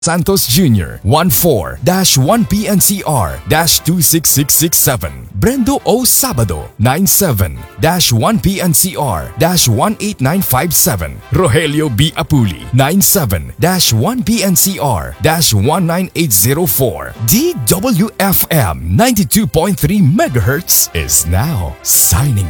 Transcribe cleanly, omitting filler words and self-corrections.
Santos Jr. 14-1PNCR-26667. Brendo O. Sabado 97-1PNCR-18957. Rogelio B. Apuli 97-1PNCR-19804. DWFM 92.3 MHz is now signing